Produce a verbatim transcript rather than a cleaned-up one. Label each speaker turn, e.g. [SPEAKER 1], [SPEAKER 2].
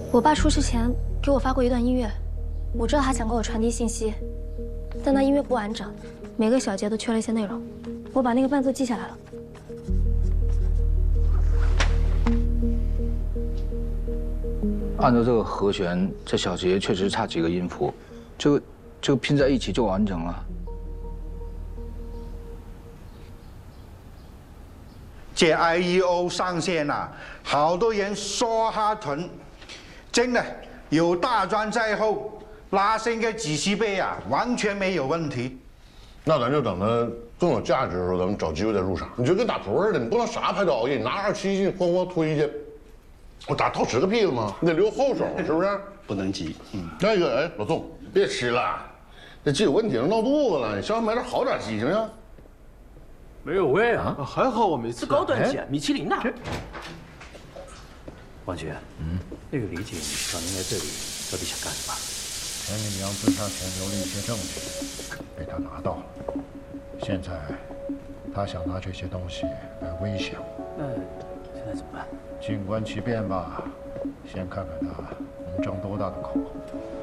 [SPEAKER 1] 我爸出事前给我发过一段音乐，我知道他想给我传递信息，但那音乐不完整，每个小节都缺了一些内容。我把那个伴奏记下来了。
[SPEAKER 2] 按照这个和弦，这小节确实差几个音符，这个这个拼在一起就完整了。
[SPEAKER 3] 这 I E O 上线了，好多人说哈屯，真的有大专在后，拉升个几十倍啊，完全没有问题。
[SPEAKER 4] 那咱就等它更有价值的时候，咱们找机会再入场。你就跟打图似的，你不能啥牌都熬夜，你拿二七进哐哐推去，我打套十个屁子吗？你得留后手，是不是？
[SPEAKER 5] 不能急。嗯。
[SPEAKER 4] 那个，哎，老宋，别吃了，这鸡有问题了，闹肚子了，你下回买点好点鸡行不行？
[SPEAKER 6] 没有味啊，
[SPEAKER 7] 还好我没吃。
[SPEAKER 6] 是高端鸡，米其林呐。王局，嗯，那个李姐找您来这里，到底想干什么？
[SPEAKER 8] 田锦良自杀前留了一些证据，被他拿到了。现在，他想拿这些东西来威胁我。
[SPEAKER 6] 那现在怎么办？
[SPEAKER 8] 静观其变吧，先看看他能张多大的口。